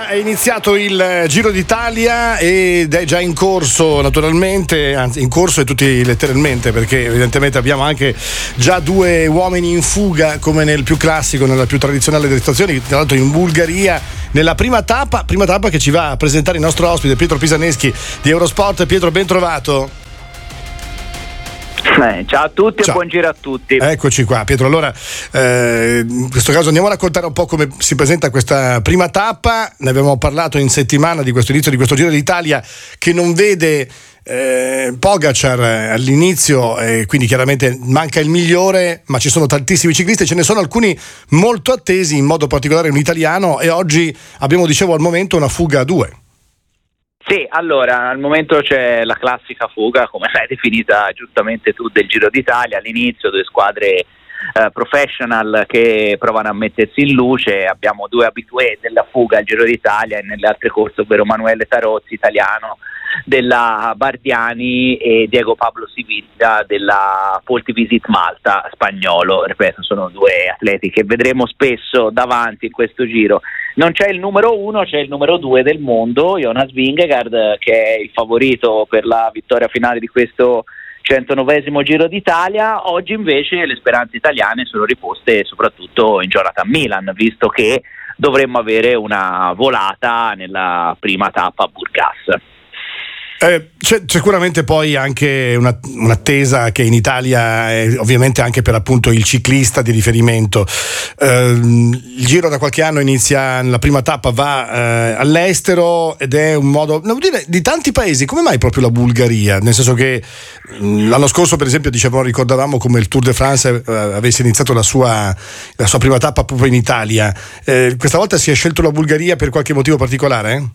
è iniziato il Giro d'Italia ed è già in corso, naturalmente, anzi in corso e tutti letteralmente, perché evidentemente abbiamo anche già due uomini in fuga, come nel più classico, nella più tradizionale delle situazioni, tra l'altro in Bulgaria, nella prima tappa che ci va a presentare il nostro ospite Pietro Pisaneschi di Eurosport. Pietro, ben trovato. Ciao a tutti. Ciao. E buon giro a tutti. Eccoci qua, Pietro. Allora, in questo caso andiamo a raccontare un po' come si presenta questa prima tappa. Ne abbiamo parlato in settimana di questo inizio di questo Giro d'Italia che non vede Pogacar all'inizio, quindi chiaramente manca il migliore, ma ci sono tantissimi ciclisti, ce ne sono alcuni molto attesi, in modo particolare un italiano, e oggi abbiamo, dicevo, al momento una fuga a due. Sì, allora al momento c'è la classica fuga, come l'hai definita giustamente tu, del Giro d'Italia. All'inizio due squadre professional che provano a mettersi in luce. Abbiamo due abitué della fuga al Giro d'Italia e nelle altre corse, ovvero Manuele Tarozzi, italiano, della Bardiani, e Diego Pablo Siviglia della Poltivisit Malta, spagnolo. Ripeto, sono due atleti che vedremo spesso davanti in questo giro. Non c'è il numero 1, c'è il numero 2 del mondo, Jonas Vingegaard, che è il favorito per la vittoria finale di questo 109esimo Giro d'Italia. Oggi invece le speranze italiane sono riposte soprattutto in Jonathan Milan, visto che dovremmo avere una volata nella prima tappa a Burgas. C'è sicuramente poi anche un'attesa che in Italia è ovviamente anche per appunto il ciclista di riferimento. Il Giro da qualche anno inizia, la prima tappa va all'estero, ed è un modo, devo dire, di tanti paesi. Come mai proprio la Bulgaria? Nel senso che l'anno scorso, per esempio, ricordavamo come il Tour de France avesse iniziato la sua prima tappa proprio in Italia. Questa volta si è scelto la Bulgaria per qualche motivo particolare?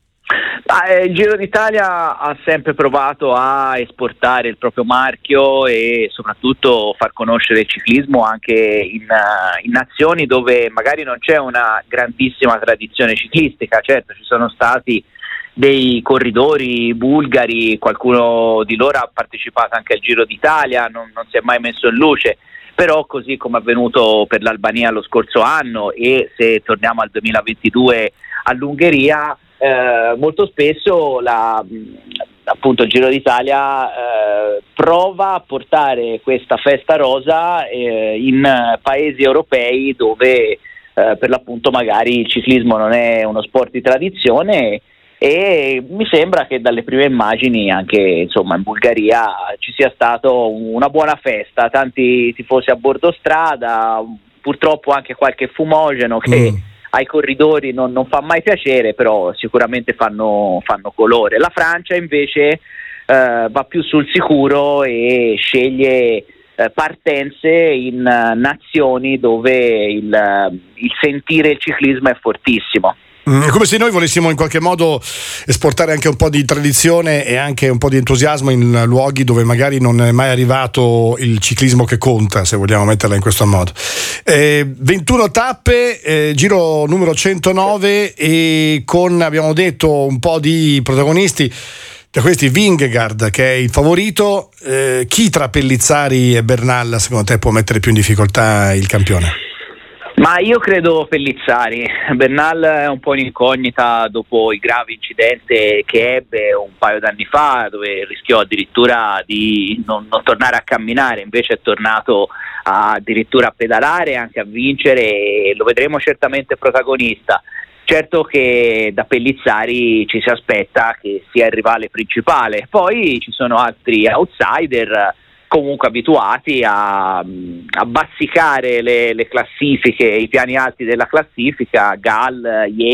Il Giro d'Italia ha sempre provato a esportare il proprio marchio e soprattutto far conoscere il ciclismo anche in nazioni dove magari non c'è una grandissima tradizione ciclistica. Certo, ci sono stati dei corridori bulgari, qualcuno di loro ha partecipato anche al Giro d'Italia, non si è mai messo in luce, però così come è avvenuto per l'Albania lo scorso anno, e se torniamo al 2022 all'Ungheria, molto spesso appunto il Giro d'Italia prova a portare questa festa rosa in paesi europei dove per l'appunto magari il ciclismo non è uno sport di tradizione, e mi sembra che dalle prime immagini anche insomma in Bulgaria ci sia stato una buona festa, tanti tifosi a bordo strada, purtroppo anche qualche fumogeno che ai corridori non fa mai piacere, però sicuramente fanno colore. La Francia invece va più sul sicuro e sceglie partenze in nazioni dove il sentire il ciclismo è fortissimo. È come se noi volessimo in qualche modo esportare anche un po' di tradizione e anche un po' di entusiasmo in luoghi dove magari non è mai arrivato il ciclismo che conta, se vogliamo metterla in questo modo. 21 tappe, giro numero 109, e con, abbiamo detto, un po' di protagonisti. Da questi Vingegaard, che è il favorito. Chi tra Pellizzari e Bernal secondo te può mettere più in difficoltà il campione? Ma io credo Pellizzari. Bernal è un po' un'incognita dopo il grave incidente che ebbe un paio d'anni fa, dove rischiò addirittura di non tornare a camminare, invece è tornato addirittura a pedalare, anche a vincere, e lo vedremo certamente protagonista. Certo che da Pellizzari ci si aspetta che sia il rivale principale, poi ci sono altri outsider comunque abituati a bassicare le classifiche, i piani alti della classifica. Gall,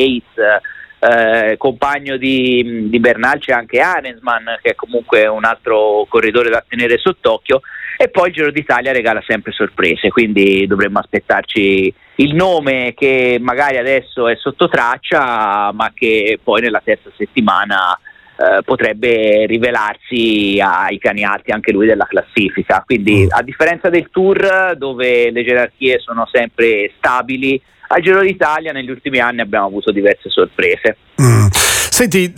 Yates, compagno di Bernal c'è anche Arensman, che è comunque un altro corridore da tenere sott'occhio, e poi il Giro d'Italia regala sempre sorprese, quindi dovremmo aspettarci il nome che magari adesso è sotto traccia, ma che poi nella terza settimana potrebbe rivelarsi ai piani alti anche lui della classifica. Quindi a differenza del Tour, dove le gerarchie sono sempre stabili, al Giro d'Italia negli ultimi anni abbiamo avuto diverse sorprese. Senti,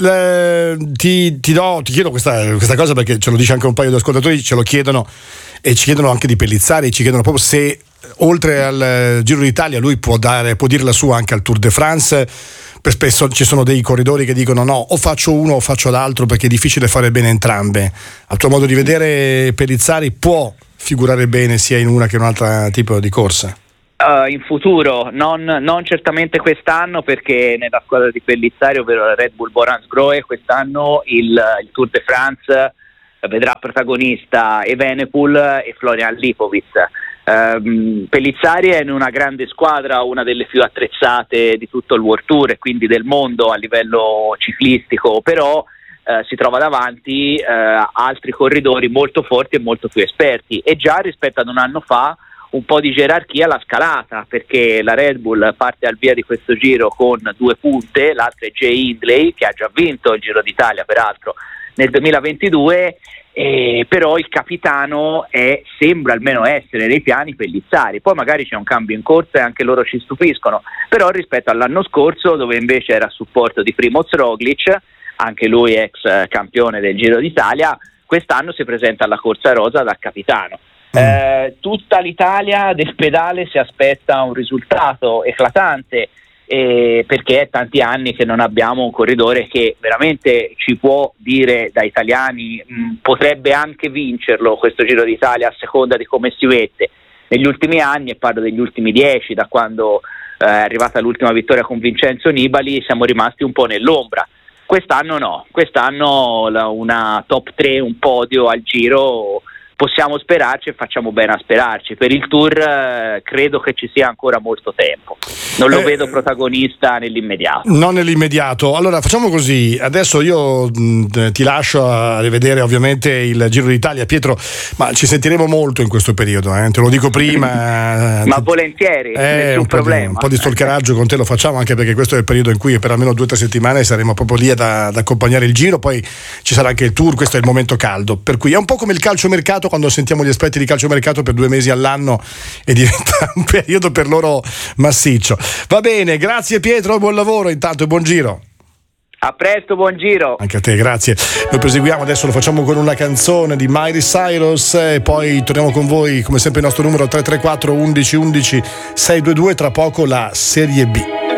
ti chiedo questa cosa perché ce lo dice anche un paio di ascoltatori, ce lo chiedono, e ci chiedono anche di Pellizzari, ci chiedono proprio se oltre al Giro d'Italia lui può dire la sua anche al Tour de France. Per spesso ci sono dei corridori che dicono no, o faccio uno o faccio l'altro, perché è difficile fare bene entrambe. A tuo modo di vedere, Pellizzari può figurare bene sia in una che in un altro tipo di corsa? In futuro, non certamente quest'anno, perché nella squadra di Pellizzari, ovvero la Red Bull Borans-Grohe, quest'anno il Tour de France vedrà protagonista Evenepoel e Florian Lipovic. Pellizzari è in una grande squadra, una delle più attrezzate di tutto il World Tour e quindi del mondo a livello ciclistico, però si trova davanti altri corridori molto forti e molto più esperti, e già rispetto ad un anno fa un po' di gerarchia l'ha scalata, perché la Red Bull parte al via di questo giro con 2 punte, l'altra è Jay Hindley, che ha già vinto il Giro d'Italia peraltro nel 2022, però il capitano sembra almeno essere nei piani Pellizzari. Poi magari c'è un cambio in corsa e anche loro ci stupiscono, però rispetto all'anno scorso, dove invece era a supporto di Primoz Roglic, anche lui ex campione del Giro d'Italia, quest'anno si presenta alla corsa rosa da capitano. Tutta l'Italia del pedale si aspetta un risultato eclatante, perché è tanti anni che non abbiamo un corridore che veramente ci può dire da italiani potrebbe anche vincerlo questo Giro d'Italia, a seconda di come si vede. Negli ultimi anni, e parlo degli ultimi 10, da quando è arrivata l'ultima vittoria con Vincenzo Nibali, siamo rimasti un po' nell'ombra. Quest'anno no, quest'anno una top 3, un podio al Giro possiamo sperarci, e facciamo bene a sperarci. Per il Tour credo che ci sia ancora molto tempo, non lo vedo protagonista nell'immediato. Non nell'immediato. Allora facciamo così, adesso io ti lascio a rivedere ovviamente il Giro d'Italia, Pietro, ma ci sentiremo molto in questo periodo, te lo dico prima. Ma volentieri, nessun problema. Un po' di stalkeraggio con te lo facciamo, anche perché questo è il periodo in cui per almeno 2 o 3 settimane saremo proprio lì ad accompagnare il Giro, poi ci sarà anche il Tour, questo è il momento caldo, per cui è un po' come il calciomercato, quando sentiamo gli aspetti di calciomercato per 2 mesi all'anno e diventa un periodo per loro massiccio. Va bene, grazie Pietro, buon lavoro intanto e buon Giro. A presto, buon Giro. Anche a te, grazie. Noi proseguiamo, adesso lo facciamo con una canzone di Miley Cyrus e poi torniamo con voi, come sempre il nostro numero 334 11 11 622, tra poco la Serie B.